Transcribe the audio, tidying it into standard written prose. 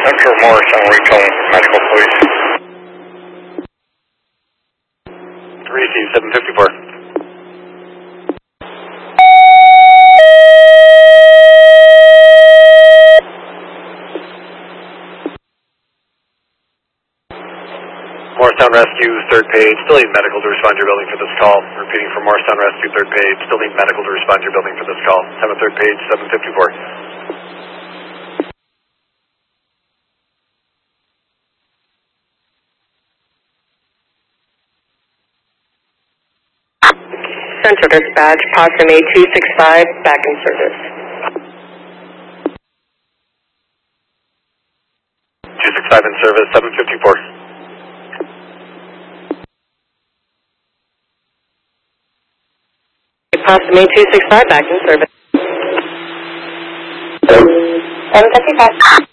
Central Morrison, recalling medical, please. Receive 754. Morristown Rescue, third page. Still need medical to respond to your building for this call. Repeating for Morristown Rescue, third page. Still need medical to respond to your building for this call. Have a third page, 754. Central Dispatch, Possum 8265, back in service. 265 in service, 754. Possum 8265, back in service. 755.